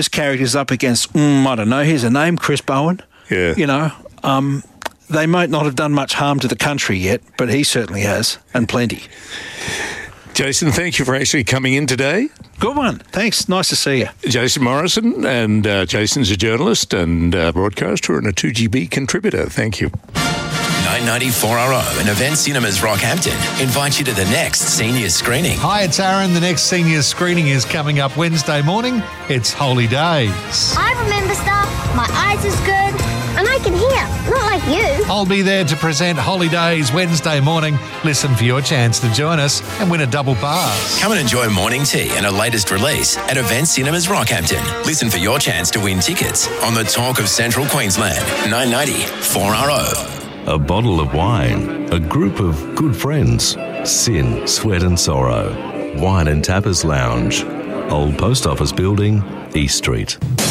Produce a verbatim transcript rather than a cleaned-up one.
characters up against, mm, I don't know, here's a name, Chris Bowen. Yeah. You know, um, they might not have done much harm to the country yet, but he certainly has, and plenty. Jason, thank you for actually coming in today. Good one. Thanks. Nice to see you. Jason Morrison, and uh, Jason's a journalist and uh, broadcaster and a two G B contributor. Thank you. nine ninety four R O and Event Cinemas Rockhampton invite you to the next senior screening. Hi, it's Aaron. The next senior screening is coming up Wednesday morning. It's Holy Days. I remember stuff, my eyes is good, and I can hear, not like you. I'll be there to present Holy Days Wednesday morning. Listen for your chance to join us and win a double pass. Come and enjoy morning tea and a latest release at Event Cinemas Rockhampton. Listen for your chance to win tickets on the Talk of Central Queensland. nine ninety four R O. A bottle of wine, a group of good friends, sin, sweat and sorrow. Wine and Tappers Lounge, Old Post Office Building, East Street.